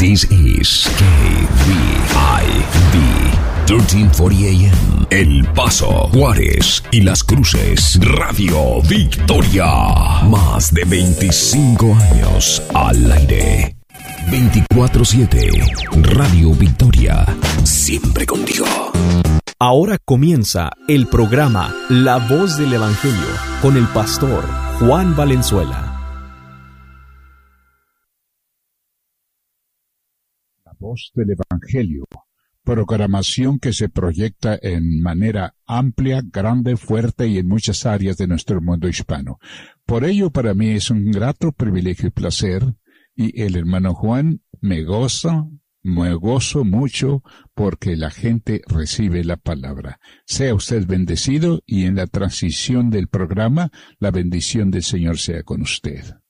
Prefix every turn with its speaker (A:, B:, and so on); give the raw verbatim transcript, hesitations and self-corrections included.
A: This is K V I V thirteen forty A M. El Paso, Juárez y Las Cruces. Radio Victoria. Más de veinticinco años al aire. veinticuatro siete. Radio Victoria. Siempre contigo.
B: Ahora comienza el programa La Voz del Evangelio con el pastor Juan Valenzuela.
C: La Voz del Evangelio, programación que se proyecta en manera amplia, grande, fuerte y en muchas áreas de nuestro mundo hispano. Por ello, para mí es un grato privilegio y placer, y el hermano Juan me goza, me gozo mucho porque la gente recibe la palabra. Sea usted bendecido y en la transición del programa, la bendición del Señor sea con usted.